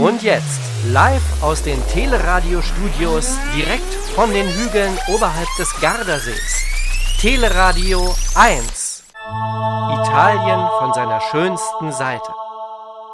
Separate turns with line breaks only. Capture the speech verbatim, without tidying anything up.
Und jetzt, live aus den Teleradio-Studios, direkt von den Hügeln oberhalb des Gardasees. Teleradio eins. Italien von seiner schönsten Seite.